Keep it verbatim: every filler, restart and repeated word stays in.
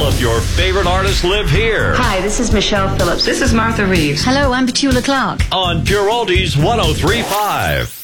of your favorite artists live here. Hi, this is Michelle Phillips. This is Martha Reeves. Hello, I'm Petula Clark. On Pure Oldies one oh three point five.